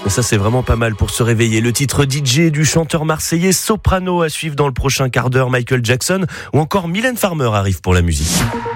Ça, c'est vraiment pas mal pour se réveiller. Le titre DJ du chanteur marseillais Soprano à suivre dans le prochain quart d'heure. Michael Jackson ou encore Mylène Farmer arrive pour la musique.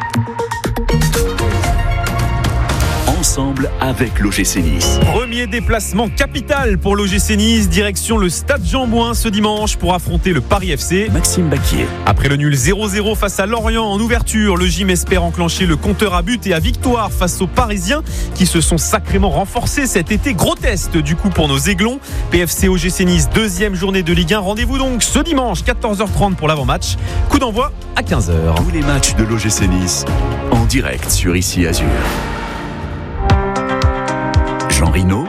Ensemble avec l'OGC Nice. Premier déplacement capital pour l'OGC Nice, direction le Stade Jean-Bouin ce dimanche pour affronter le Paris FC. Maxime Baquier. Après le nul 0-0 face à Lorient en ouverture, le gym espère enclencher le compteur à but et à victoire face aux Parisiens qui se sont sacrément renforcés cet été. Gros test du coup pour nos Aiglons. PFC OGC Nice, deuxième journée de Ligue 1. Rendez-vous donc ce dimanche 14h30 pour l'avant-match. Coup d'envoi à 15h. Tous les matchs de l'OGC Nice en direct sur Ici Azur. Jean Rino.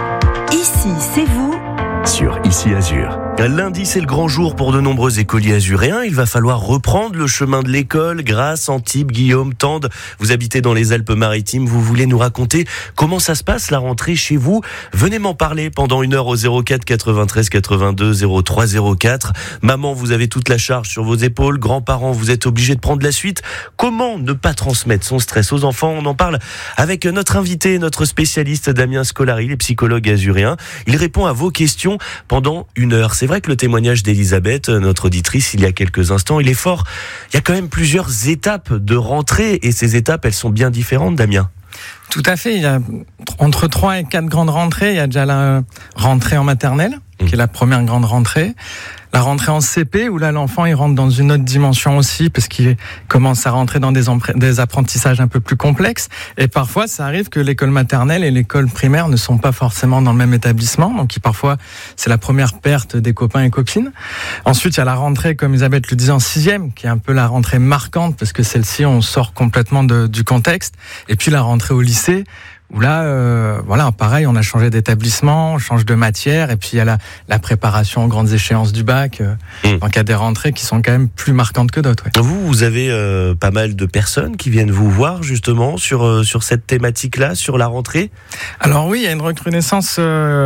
Ici, c'est vous. Sur Ici Azur. Lundi, c'est le grand jour pour de nombreux écoliers azuréens. Il va falloir reprendre le chemin de l'école. Grasse, Antibes, Guillaume, Tende, vous habitez dans les Alpes-Maritimes. Vous voulez nous raconter comment ça se passe la rentrée chez vous? Venez m'en parler pendant 1 heure au 04 93 82 03 04. Maman, vous avez toute la charge sur vos épaules. Grands-parents, vous êtes obligés de prendre la suite. Comment ne pas transmettre son stress aux enfants? On en parle avec notre invité, notre spécialiste Damien Scolari, les psychologues azuréens. Il répond à vos questions pendant 1 heure. C'est vrai que le témoignage d'Elisabeth, notre auditrice, il y a quelques instants, il est fort. Il y a quand même plusieurs étapes de rentrée et ces étapes, elles sont bien différentes, Damien. Tout à fait. Il y a entre 3 et 4 grandes rentrées. Il y a déjà la rentrée en maternelle, qui est la première grande rentrée. La rentrée en CP, où là, l'enfant, il rentre dans une autre dimension aussi, parce qu'il commence à rentrer dans des apprentissages un peu plus complexes. Et parfois, ça arrive que l'école maternelle et l'école primaire ne sont pas forcément dans le même établissement. Donc, parfois, c'est la première perte des copains et copines. Ensuite, il y a la rentrée, comme Elisabeth le disait, en 6e, qui est un peu la rentrée marquante, parce que celle-ci, on sort complètement du contexte. Et puis, la rentrée au lycée, où là, voilà, pareil, on a changé d'établissement, on change de matière, et puis il y a la préparation aux grandes échéances du bac. Donc il y a des rentrées qui sont quand même plus marquantes que d'autres. Ouais. Vous avez pas mal de personnes qui viennent vous voir justement sur cette thématique-là, sur la rentrée? Alors oui, il y a une recrudescence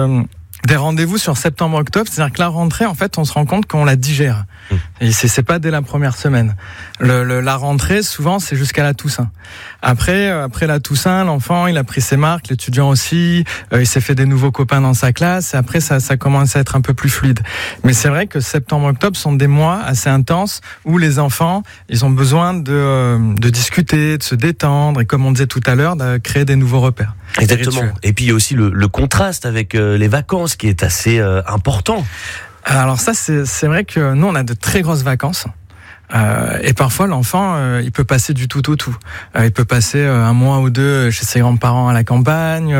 des rendez-vous sur septembre-octobre, c'est-à-dire que la rentrée, en fait, on se rend compte qu'on la digère. Et c'est pas dès la première semaine. La rentrée, souvent, c'est jusqu'à la Toussaint. Après la Toussaint, l'enfant, il a pris ses marques, l'étudiant aussi, il s'est fait des nouveaux copains dans sa classe, et après, ça commence à être un peu plus fluide. Mais c'est vrai que septembre-octobre sont des mois assez intenses où les enfants, ils ont besoin de discuter, de se détendre, et comme on disait tout à l'heure, de créer des nouveaux repères. Exactement. Et puis il y a aussi le contraste avec les vacances qui est assez important. Alors ça, c'est vrai que nous, on a de très grosses vacances. Et parfois, l'enfant, il peut passer du tout au tout. Il peut passer 1 mois ou 2 chez ses grands-parents à la campagne.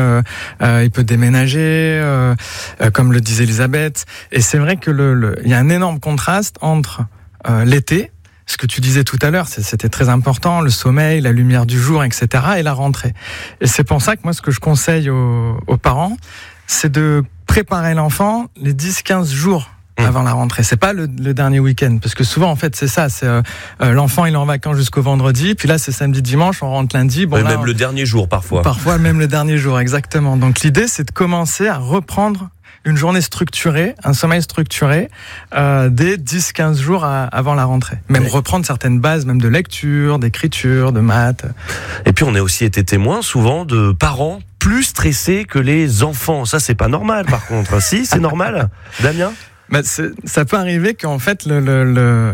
Il peut déménager, comme le disait Elisabeth. Et c'est vrai que il y a un énorme contraste entre l'été, ce que tu disais tout à l'heure, c'était très important, le sommeil, la lumière du jour, etc., et la rentrée. Et c'est pour ça que moi, ce que je conseille aux parents, c'est de préparer l'enfant les 10-15 jours avant la rentrée. C'est pas le dernier week-end, parce que souvent, en fait, c'est ça. C'est l'enfant, il est en vacances jusqu'au vendredi, puis là, c'est samedi, dimanche, on rentre lundi. Bon, là, même le dernier jour, parfois. Parfois, même le dernier jour, exactement. Donc, l'idée, c'est de commencer à reprendre une journée structurée, un sommeil structuré, dès 10-15 jours avant la rentrée. Même reprendre certaines bases, même de lecture, d'écriture, de maths. Et puis, on a aussi été témoins, souvent, de parents plus stressés que les enfants. Ça, c'est pas normal, par contre. Si, c'est normal, Damien? Ça peut arriver qu'en fait, le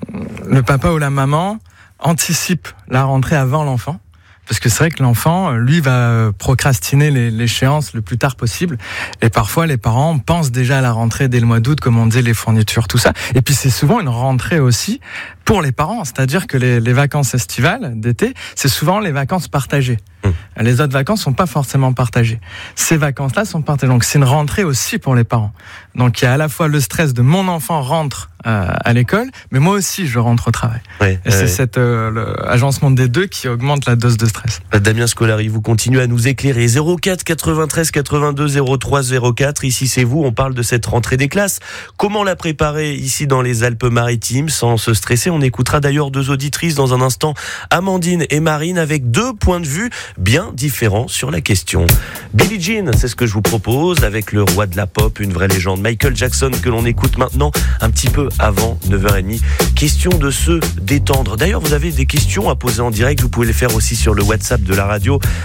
papa ou la maman anticipe la rentrée avant l'enfant. Parce que c'est vrai que l'enfant, lui, va procrastiner l'échéance le plus tard possible. Et parfois, les parents pensent déjà à la rentrée dès le mois d'août, comme on disait, les fournitures, tout ça. Et puis, c'est souvent une rentrée aussi pour les parents. C'est-à-dire que les vacances estivales d'été, c'est souvent les vacances partagées. Les autres vacances sont pas forcément partagées. Ces vacances-là sont partagées. Donc, c'est une rentrée aussi pour les parents. Donc, il y a à la fois le stress de mon enfant rentre à l'école, mais moi aussi, je rentre au travail. Et c'est cet agencement des deux qui augmente la dose de stress. Damien Scolari, vous continuez à nous éclairer. 04 93 82 03 04. Ici, c'est vous. On parle de cette rentrée des classes. Comment la préparer ici dans les Alpes-Maritimes sans se stresser? On écoutera d'ailleurs 2 auditrices dans un instant, Amandine et Marine, avec 2 points de vue bien différents sur la question. Billie Jean, c'est ce que je vous propose, avec le roi de la pop, une vraie légende, Michael Jackson, que l'on écoute maintenant un petit peu avant 9h30. Question de se détendre. D'ailleurs, vous avez des questions à poser en direct, vous pouvez les faire aussi sur le WhatsApp de la radio.